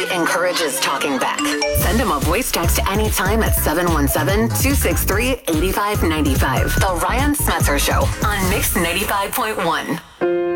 encourages talking back. Send him a voice text anytime at 717-263-8595. The Ryan Smetzer Show on Mix 95.1.